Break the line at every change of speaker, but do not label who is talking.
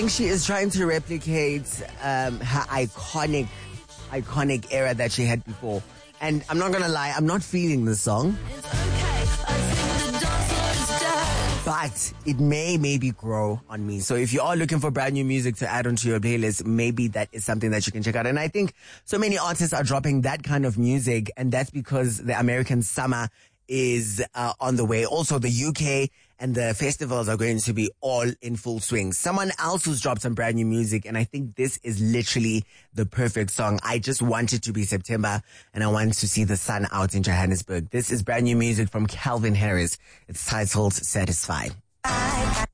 think she is trying to replicate her iconic era that she had before. And I'm not gonna lie, I'm not feeling this song. But it may maybe grow on me. So if you are looking for brand new music to add onto your playlist, maybe that is something that you can check out. And I think so many artists are dropping that kind of music, and that's because the American summer is on the way. Also, the UK and the festivals are going to be all in full swing. Someone else who's dropped some brand new music, and I think this is literally the perfect song. I just want it to be September, and I want to see the sun out in Johannesburg. This is brand new music from Calvin Harris. It's titled Satisfied.